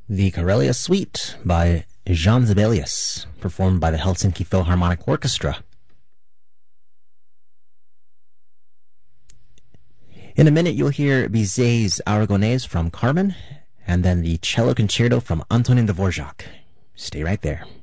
The Karelia Suite by Jean Sibelius, performed by the Helsinki Philharmonic Orchestra. In a minute, you'll hear Bizet's Aragonese from Carmen, and then the cello concerto from Antonin Dvorak. Stay right there.